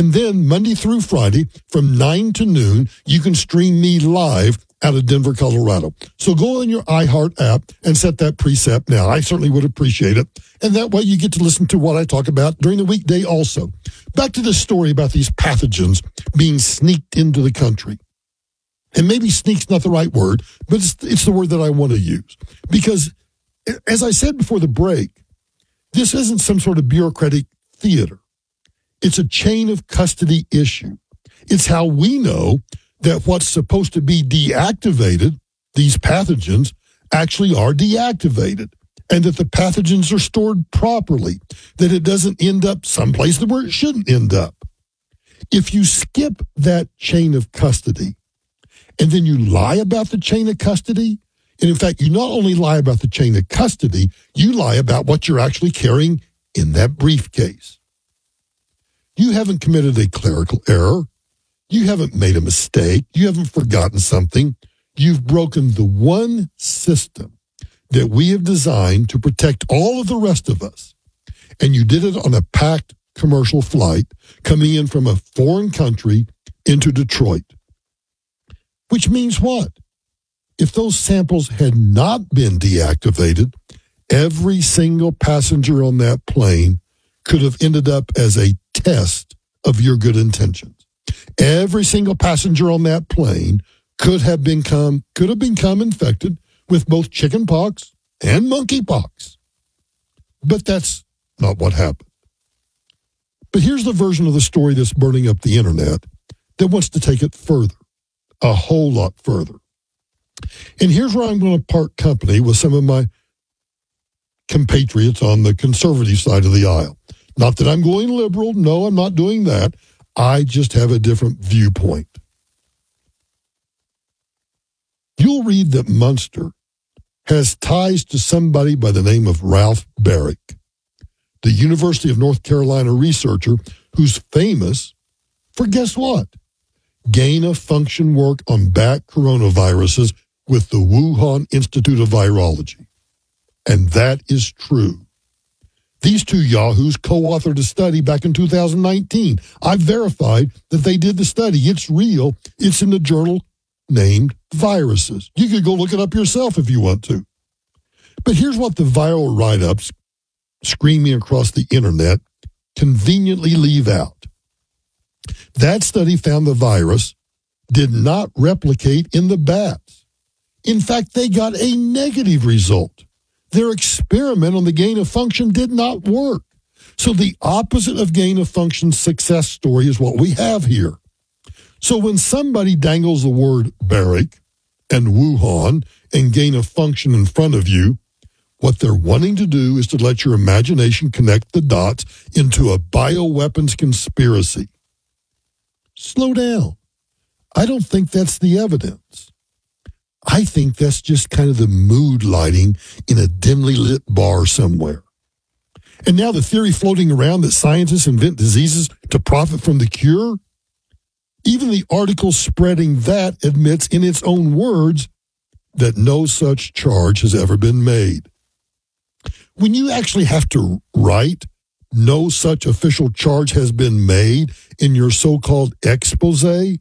And then Monday through Friday from 9 to noon, you can stream me live out of Denver, Colorado. So go on your iHeart app and set that preset now. I certainly would appreciate it. And that way you get to listen to what I talk about during the weekday also. Back to the story about these pathogens being sneaked into the country. And maybe sneak's not the right word, but it's the word that I want to use. Because, as I said before the break, this isn't some sort of bureaucratic theater. It's a chain of custody issue. It's how we know that what's supposed to be deactivated, these pathogens, actually are deactivated, and that the pathogens are stored properly, that it doesn't end up someplace where it shouldn't end up. If you skip that chain of custody, and then you lie about the chain of custody, and in fact, you not only lie about the chain of custody, you lie about what you're actually carrying in that briefcase. You haven't committed a clerical error. You haven't made a mistake. You haven't forgotten something. You've broken the one system that we have designed to protect all of the rest of us. And you did it on a packed commercial flight coming in from a foreign country into Detroit. Which means what? If those samples had not been deactivated, every single passenger on that plane could have ended up as a test of your good intentions. Every single passenger on that plane could have become infected with both chickenpox and monkeypox. But that's not what happened. But here's the version of the story that's burning up the internet that wants to take it further, a whole lot further. And here's where I'm going to part company with some of my compatriots on the conservative side of the aisle. Not that I'm going liberal. No, I'm not doing that. I just have a different viewpoint. You'll read that Munster has ties to somebody by the name of Ralph Baric, the University of North Carolina researcher who's famous for, guess what? Gain-of-function work on bat coronaviruses with the Wuhan Institute of Virology. And that is true. These two yahoos co-authored a study back in 2019. I verified that they did the study. It's real. It's in the journal named Viruses. You could go look it up yourself if you want to. But here's what the viral write-ups screaming across the internet conveniently leave out. That study found the virus did not replicate in the bats. In fact, they got a negative result. Their experiment on the gain-of-function did not work. So the opposite of gain-of-function success story is what we have here. So when somebody dangles the word Baric and Wuhan and gain-of-function in front of you, what they're wanting to do is to let your imagination connect the dots into a bioweapons conspiracy. Slow down. I don't think that's the evidence. I think that's just kind of the mood lighting in a dimly lit bar somewhere. And now the theory floating around that scientists invent diseases to profit from the cure? Even the article spreading that admits in its own words that no such charge has ever been made. When you actually have to write, no such official charge has been made in your so-called expose, you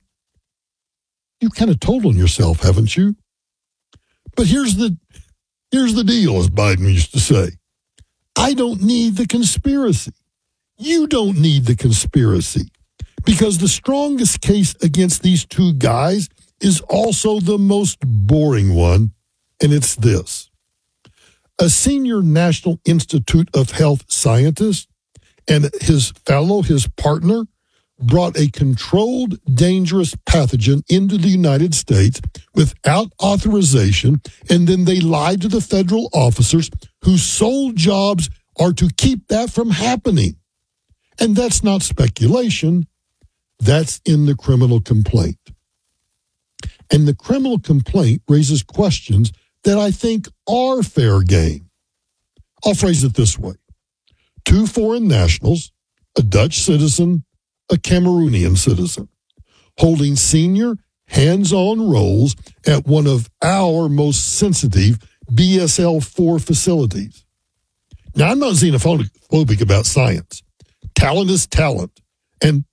kind of told on yourself, haven't you? But here's the deal, as Biden used to say. I don't need the conspiracy. You don't need the conspiracy. Because the strongest case against these two guys is also the most boring one, and it's this. A senior National Institute of Health scientist and his partner, brought a controlled, dangerous pathogen into the United States without authorization, and then they lied to the federal officers whose sole jobs are to keep that from happening. And that's not speculation. That's in the criminal complaint. And the criminal complaint raises questions that I think are fair game. I'll phrase it this way. 2 foreign nationals, a Dutch citizen, a Cameroonian citizen, holding senior hands-on roles at one of our most sensitive BSL-4 facilities. Now, I'm not xenophobic about science. Talent is talent, and